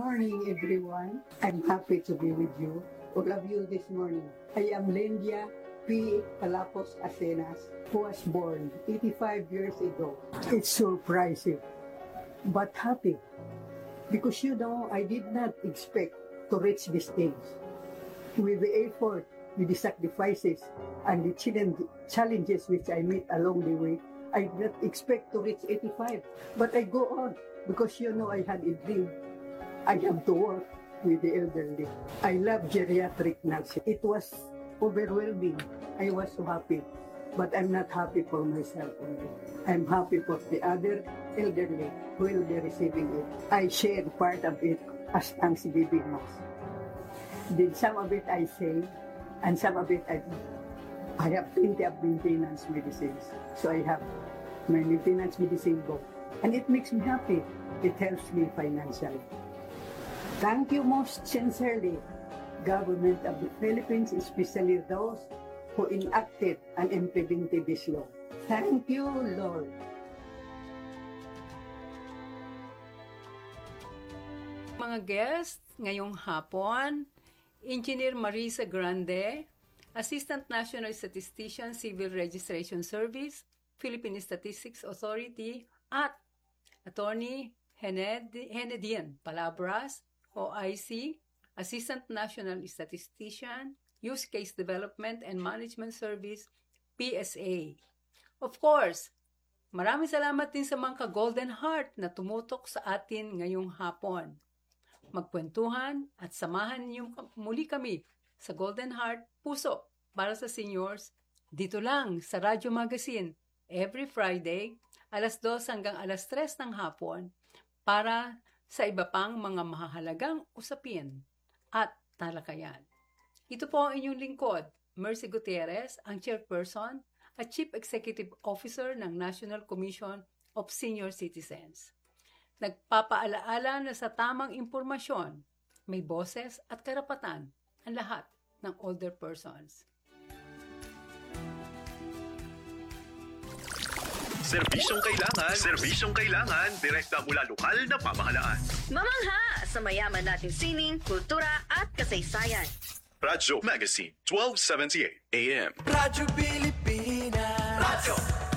morning, everyone. I'm happy to be with you, all of you this morning. I am Lendia P. Palapos Asenas, who was born 85 years ago. It's surprising, but happy. Because I did not expect to reach this stage. With the effort, with the sacrifices, and the challenges which I meet along the way, I did not expect to reach 85. But I go on because I had a dream. I have to work with the elderly. I love geriatric nursing. It was overwhelming. I was so happy. But I'm not happy for myself only. I'm happy for the other elderly who will be receiving it. I shared part of it as Thanksgiving Mass. Then some of it I say, and some of it I have plenty of maintenance medicines. So I have my maintenance medicine book. And it makes me happy. It helps me financially. Thank you most sincerely, Government of the Philippines, especially those who enacted and implemented this law. Thank you, Lord. Mga guests, ngayong hapon, Engineer Marisa Grande, Assistant National Statistician, Civil Registration Service, Philippine Statistics Authority, at Attorney Henedian Palabras, OIC, Assistant National Statistician, Use Case Development and Management Service, PSA. Of course, maraming salamat din sa mga ka-Golden Heart na tumutok sa atin ngayong hapon. Magkwentuhan at samahan niyo muli kami sa Golden Heart Puso para sa Seniors dito lang sa Radyo Magazine every Friday alas 2 hanggang alas 3 ng hapon para sa iba pang mga mahahalagang usapin at talakayan. Ito po ang inyong lingkod, Mercy Gutierrez, ang Chairperson at Chief Executive Officer ng National Commission of Senior Citizens. Nagpapaalaala na sa tamang impormasyon, may boses at karapatan ang lahat ng older persons. Serbisyong kailangan, direkta mula lokal na pamahalaan. Mamangha sa mayaman nating sining, kultura at kasaysayan. Radyo Magazine, 1278 AM. Radyo Pilipinas. Radyo